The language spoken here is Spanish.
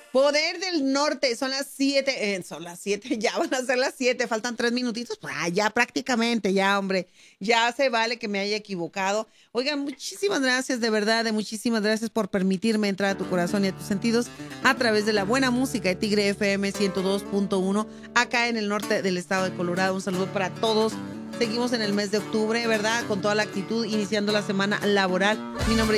Poder del Norte, son las 7, ya van a ser las 7, faltan 3 minutitos, ya prácticamente, ya hombre, ya se vale que me haya equivocado. Oigan, muchísimas gracias, de verdad, muchísimas gracias por permitirme entrar a tu corazón y a tus sentidos a través de la buena música de Tigre FM 102.1, acá en el norte del estado de Colorado. Un saludo para todos. Seguimos en el mes de octubre, ¿verdad? Con toda la actitud, iniciando la semana laboral. Mi nombre